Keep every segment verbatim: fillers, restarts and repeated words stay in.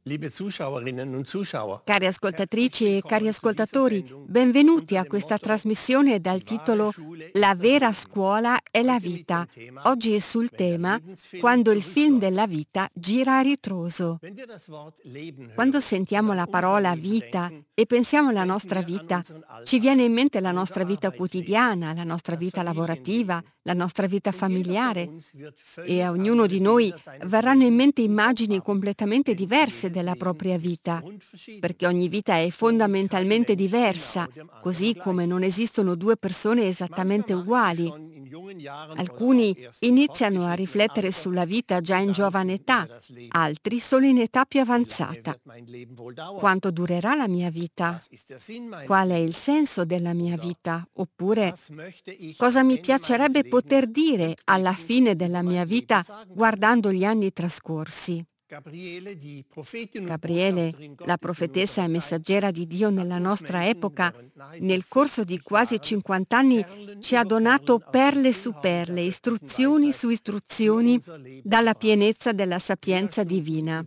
Liebe Zuschauerinnen und Zuschauer, Cari ascoltatrici e cari ascoltatori, benvenuti a questa trasmissione dal titolo La vera scuola è la vita. Oggi è sul tema Quando il film della vita gira a ritroso. Quando sentiamo la parola vita e pensiamo alla nostra vita, ci viene in mente la nostra vita quotidiana, la nostra vita lavorativa, la nostra vita familiare, e a ognuno di noi verranno in mente immagini completamente diverse della propria vita, perché ogni vita è fondamentalmente diversa, così come non esistono due persone esattamente uguali. Alcuni iniziano a riflettere sulla vita già in giovane età, altri solo in età più avanzata. Quanto durerà la mia vita? Qual è il senso della mia vita? Oppure cosa mi piacerebbe poter dire alla fine della mia vita guardando gli anni trascorsi? Gabriele, la profetessa e messaggera di Dio nella nostra epoca, nel corso di quasi cinquant'anni ci ha donato perle su perle, istruzioni su istruzioni dalla pienezza della sapienza divina.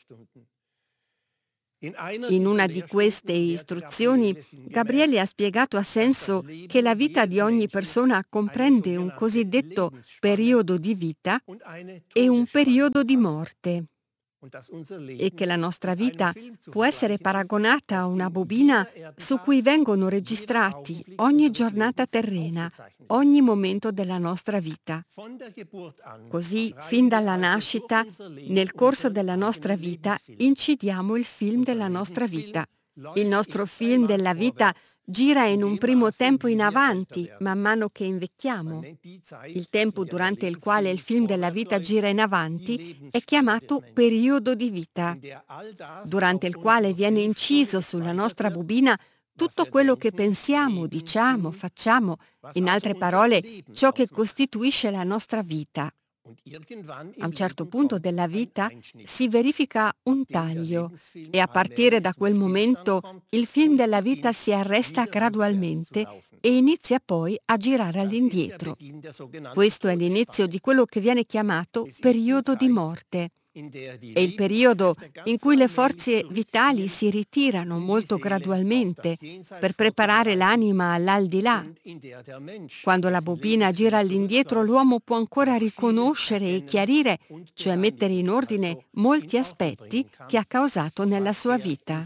In una di queste istruzioni, Gabriele ha spiegato a senso che la vita di ogni persona comprende un cosiddetto periodo di vita e un periodo di morte, e che la nostra vita può essere paragonata a una bobina su cui vengono registrati ogni giornata terrena, ogni momento della nostra vita. Così, fin dalla nascita, nel corso della nostra vita, incidiamo il film della nostra vita. Il nostro film della vita gira in un primo tempo in avanti, man mano che invecchiamo. Il tempo durante il quale il film della vita gira in avanti è chiamato periodo di vita, durante il quale viene inciso sulla nostra bobina tutto quello che pensiamo, diciamo, facciamo, in altre parole, ciò che costituisce la nostra vita. A un certo punto della vita si verifica un taglio e a partire da quel momento il film della vita si arresta gradualmente e inizia poi a girare all'indietro. Questo è l'inizio di quello che viene chiamato periodo di morte. È il periodo in cui le forze vitali si ritirano molto gradualmente per preparare l'anima all'aldilà. Quando la bobina gira all'indietro, l'uomo può ancora riconoscere e chiarire, cioè mettere in ordine molti aspetti che ha causato nella sua vita.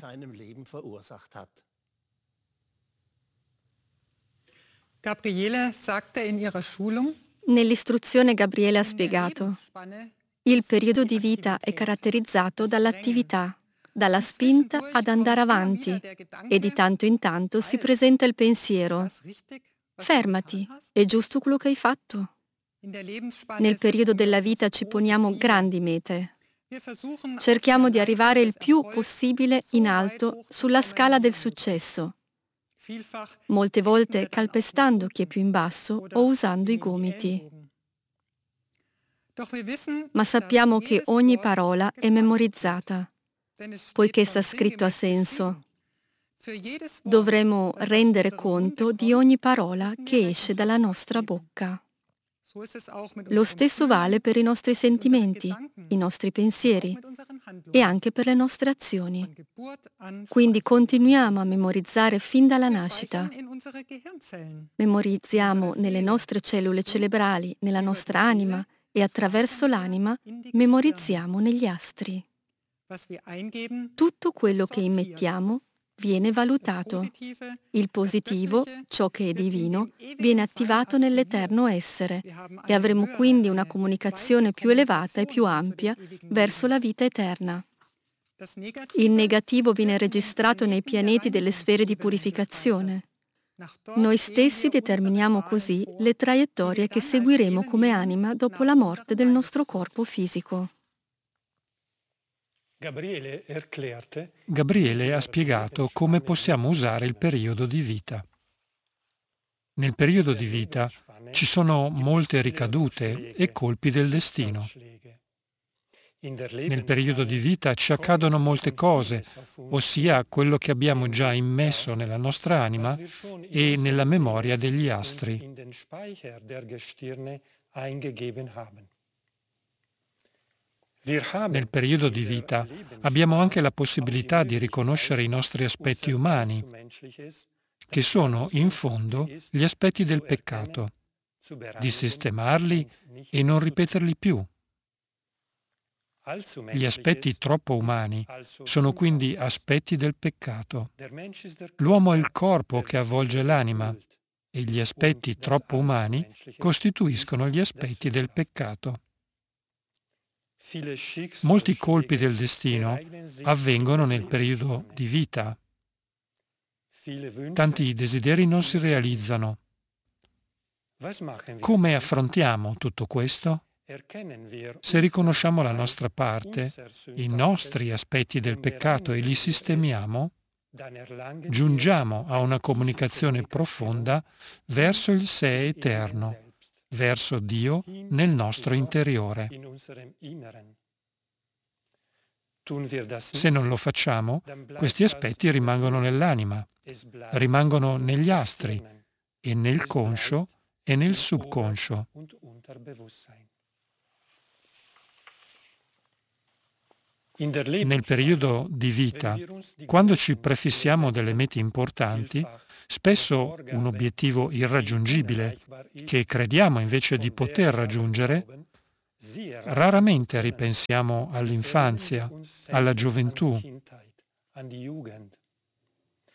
Gabriele sagte in ihrer Schulung, Nell'istruzione Gabriele ha spiegato: il periodo di vita è caratterizzato dall'attività, dalla spinta ad andare avanti, e di tanto in tanto si presenta il pensiero: fermati, è giusto quello che hai fatto? Nel periodo della vita ci poniamo grandi mete. Cerchiamo di arrivare il più possibile in alto sulla scala del successo, molte volte calpestando chi è più in basso o usando i gomiti. Ma sappiamo che ogni parola è memorizzata, poiché sta scritto a senso. Dovremo rendere conto di ogni parola che esce dalla nostra bocca. Lo stesso vale per i nostri sentimenti, i nostri pensieri e anche per le nostre azioni. Quindi continuiamo a memorizzare fin dalla nascita. Memorizziamo nelle nostre cellule cerebrali, nella nostra anima, e attraverso l'anima memorizziamo negli astri. Tutto quello che immettiamo viene valutato. Il positivo, ciò che è divino, viene attivato nell'eterno essere e avremo quindi una comunicazione più elevata e più ampia verso la vita eterna. Il negativo viene registrato nei pianeti delle sfere di purificazione. Noi stessi determiniamo così le traiettorie che seguiremo come anima dopo la morte del nostro corpo fisico. Gabriele ha spiegato come possiamo usare il periodo di vita. Nel periodo di vita ci sono molte ricadute e colpi del destino. Nel periodo di vita ci accadono molte cose, ossia quello che abbiamo già immesso nella nostra anima e nella memoria degli astri. Nel periodo di vita abbiamo anche la possibilità di riconoscere i nostri aspetti umani, che sono in fondo gli aspetti del peccato, di sistemarli e non ripeterli più. Gli aspetti troppo umani sono quindi aspetti del peccato. L'uomo è il corpo che avvolge l'anima e gli aspetti troppo umani costituiscono gli aspetti del peccato. Molti colpi del destino avvengono nel periodo di vita. Tanti desideri non si realizzano. Come affrontiamo tutto questo? Se riconosciamo la nostra parte, i nostri aspetti del peccato e li sistemiamo, giungiamo a una comunicazione profonda verso il sé eterno, verso Dio nel nostro interiore. Se non lo facciamo, questi aspetti rimangono nell'anima, rimangono negli astri e nel conscio e nel subconscio. Nel periodo di vita, quando ci prefissiamo delle mete importanti, spesso un obiettivo irraggiungibile, che crediamo invece di poter raggiungere, raramente ripensiamo all'infanzia, alla gioventù.